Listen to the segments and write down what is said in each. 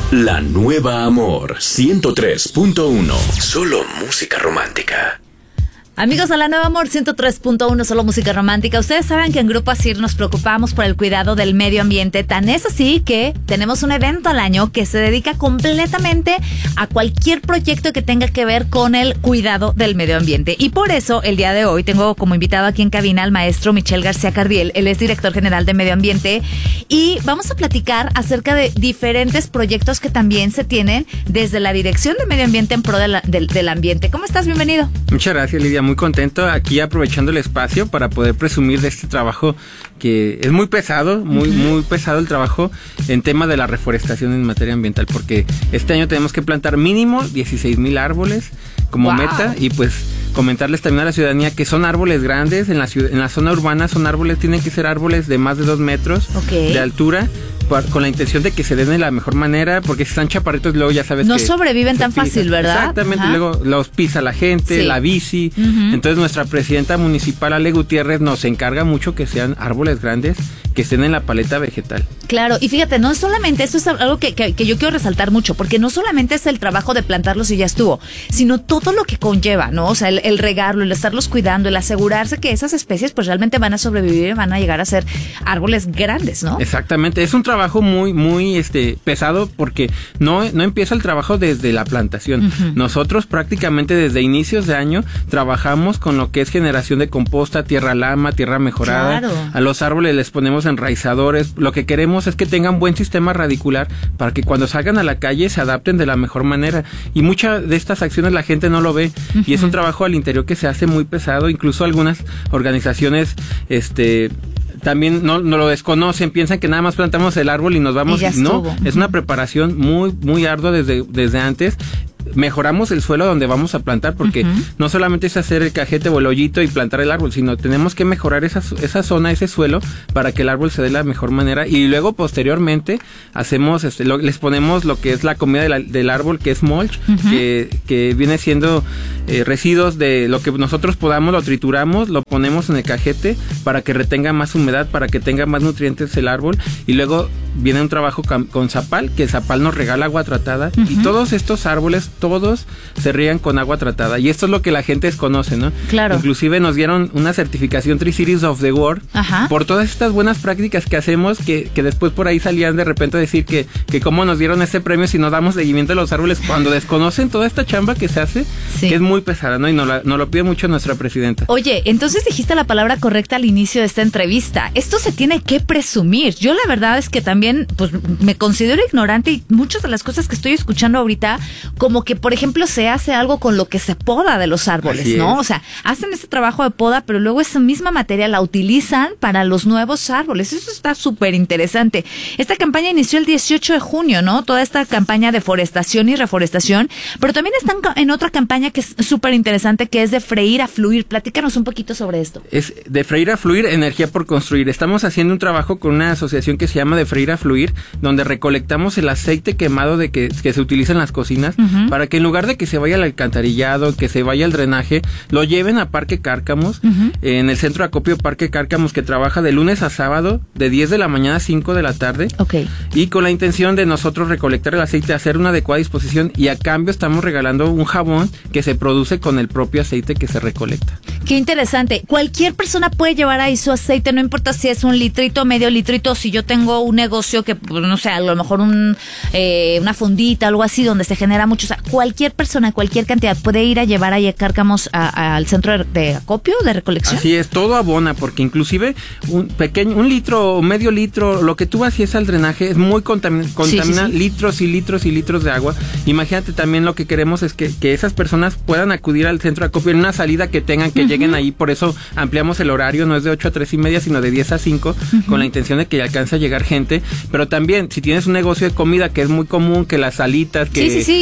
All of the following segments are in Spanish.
La Nueva Amor 103.1. Solo música romántica. Amigos de La Nueva Amor 103.1, solo música romántica. Ustedes saben que en Grupo Asir nos preocupamos por el cuidado del medio ambiente. Tan es así que tenemos un evento al año que se dedica completamente a cualquier proyecto que tenga que ver con el cuidado del medio ambiente. Y por eso, el día de hoy, tengo como invitado aquí en cabina al maestro Michel García Cardiel. Él es director general de Medio Ambiente. Y vamos a platicar acerca de diferentes proyectos que también se tienen desde la Dirección de Medio Ambiente en pro del ambiente. ¿Cómo estás? Bienvenido. Muchas gracias, Lidia. Muy contento aquí aprovechando el espacio para poder presumir de este trabajo que es muy pesado, muy pesado el trabajo en tema de la reforestación en materia ambiental, porque este año tenemos que plantar mínimo 16,000 árboles como meta, y pues comentarles también a la ciudadanía que son árboles grandes, en la zona urbana tienen que ser árboles de más de 2 metros de altura, con la intención de que se den de la mejor manera, porque si están chaparritos luego ya sabes no que sobreviven tan fácil, ¿verdad? Exactamente. Ajá. Luego los pisa la gente, la bici. Entonces nuestra presidenta municipal, Ale Gutiérrez, nos encarga mucho que sean árboles grandes, que estén en la paleta vegetal. Claro, y fíjate, no solamente, esto es algo que yo quiero resaltar mucho, porque no solamente es el trabajo de plantarlos y ya estuvo, sino todo lo que conlleva, ¿no? O sea, el regarlo, el estarlos cuidando, el asegurarse que esas especies pues realmente van a sobrevivir y van a llegar a ser árboles grandes, ¿no? Exactamente, es un trabajo muy pesado, porque no empieza el trabajo desde la plantación. Nosotros prácticamente desde inicios de año trabajamos con lo que es generación de composta, tierra lama, tierra mejorada. Claro. A los árboles les ponemos enraizadores. Lo que queremos es que tengan buen sistema radicular para que cuando salgan a la calle se adapten de la mejor manera. Y muchas de estas acciones la gente no lo ve, y es un trabajo al interior que se hace muy pesado. Incluso algunas organizaciones también no lo desconocen, piensan que nada más plantamos el árbol y nos vamos. Y no, es una preparación muy ardua desde antes. Mejoramos el suelo donde vamos a plantar, porque no solamente es hacer el cajete o el hoyito y plantar el árbol, sino tenemos que mejorar esa zona, ese suelo, para que el árbol se dé de la mejor manera. Y luego posteriormente hacemos les ponemos lo que es la comida del árbol, que es mulch, que viene siendo residuos de lo que nosotros podamos, lo trituramos, lo ponemos en el cajete para que retenga más humedad, para que tenga más nutrientes el árbol. Y luego viene un trabajo con zapal, que el zapal nos regala agua tratada, y todos estos árboles todos se riegan con agua tratada, y esto es lo que la gente desconoce, ¿no? Claro. Inclusive nos dieron una certificación Tri-Cities of the World por todas estas buenas prácticas que hacemos, que después por ahí salían de repente a decir que cómo nos dieron este premio si no damos seguimiento a los árboles, cuando desconocen toda esta chamba que se hace, que es muy pesada, ¿no? Y nos lo pide mucho nuestra presidenta. Oye, entonces dijiste la palabra correcta al inicio de esta entrevista. Esto se tiene que presumir. Yo la verdad es que también pues me considero ignorante, y muchas de las cosas que estoy escuchando ahorita, como que por ejemplo se hace algo con lo que se poda de los árboles, ¿no? O sea, hacen este trabajo de poda, pero luego esa misma materia la utilizan para los nuevos árboles. Eso está súper interesante. Esta campaña inició el 18 de junio, ¿no? Toda esta campaña de forestación y reforestación, pero también están en otra campaña que es súper interesante, que es de freír a fluir. Platícanos un poquito sobre esto. Es de freír a fluir, energía por construir. Estamos haciendo un trabajo con una asociación que se llama de freír a fluir, donde recolectamos el aceite quemado que se utiliza en las cocinas, para que en lugar de que se vaya al alcantarillado, que se vaya al drenaje, lo lleven a Parque Cárcamos, en el centro de acopio Parque Cárcamos, que trabaja de lunes a sábado, de 10 de la mañana a 5 de la tarde, y con la intención de nosotros recolectar el aceite, hacer una adecuada disposición, y a cambio estamos regalando un jabón que se produce con el propio aceite que se recolecta. Qué interesante. Cualquier persona puede llevar ahí su aceite, no importa si es un litrito, medio litrito, si yo tengo un negocio que, no sé, a lo mejor una fondita, algo así, donde se genera mucho. O sea, cualquier persona, cualquier cantidad puede ir a llevar ahí a Cárcamos al centro de acopio, de recolección. Así es, todo abona, porque inclusive un litro o medio litro, lo que tú vacías al drenaje es muy contamina litros y litros y litros de agua. Imagínate, también lo que queremos es que esas personas puedan acudir al centro de acopio en una salida que tengan, que lleguen ahí. Por eso ampliamos el horario, no es de 8 a 3:30, sino de 10 a 5, con la intención de que alcance a llegar gente. Pero también, si tienes un negocio de comida, que es muy común, que las salitas, que los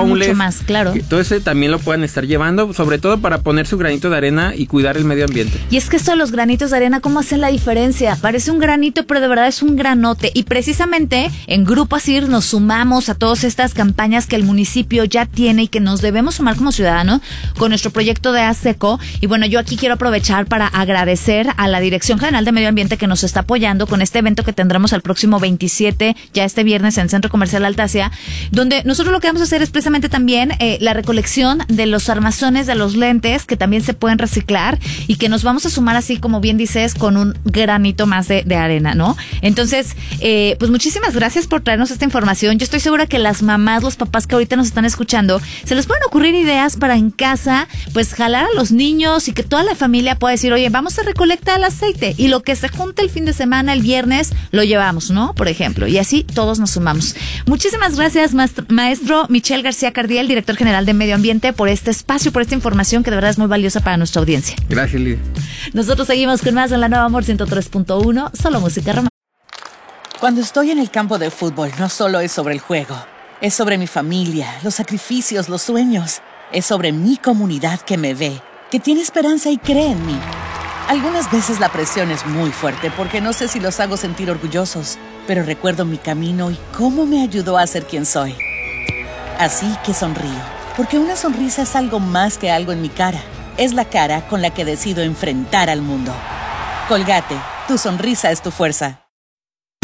mucho más, claro. Todo ese también lo puedan estar llevando, sobre todo para poner su granito de arena y cuidar el medio ambiente. Y es que esto de los granitos de arena, ¿cómo hacen la diferencia? Parece un granito, pero de verdad es un granote. Y precisamente en Grupo ASIR nos sumamos a todas estas campañas que el municipio ya tiene y que nos debemos sumar como ciudadanos con nuestro proyecto de ASECO. Y bueno, yo aquí quiero aprovechar para agradecer a la Dirección General de Medio Ambiente que nos está apoyando con este evento que tendremos el próximo 27, ya este viernes, en el Centro Comercial Altasia, donde nosotros lo que vamos a hacer es precisamente también la recolección de los armazones de los lentes que también se pueden reciclar y que nos vamos a sumar, así como bien dices, con un granito más de arena, ¿no? Entonces, pues muchísimas gracias por traernos esta información. Yo estoy segura que las mamás, los papás que ahorita nos están escuchando, se les pueden ocurrir ideas para en casa, pues jalar a los niños y que toda la familia pueda decir, oye, vamos a recolectar el aceite y lo que se junte el fin de semana, el viernes, lo llevamos, ¿no? Por ejemplo, y así todos nos sumamos. Muchísimas gracias, maestro Michel García Cardiel, director general de Medio Ambiente, por este espacio, por esta información que de verdad es muy valiosa para nuestra audiencia. Gracias, Lidia. Nosotros seguimos con más en la Nueva Amor 103.1, solo música romántica. Cuando estoy en el campo de fútbol, no solo es sobre el juego, es sobre mi familia, los sacrificios, los sueños. Es sobre mi comunidad que me ve, que tiene esperanza y cree en mí. Algunas veces la presión es muy fuerte porque no sé si los hago sentir orgullosos, pero recuerdo mi camino y cómo me ayudó a ser quien soy. Así que sonrío, porque una sonrisa es algo más que algo en mi cara. Es la cara con la que decido enfrentar al mundo. Colgate, tu sonrisa es tu fuerza.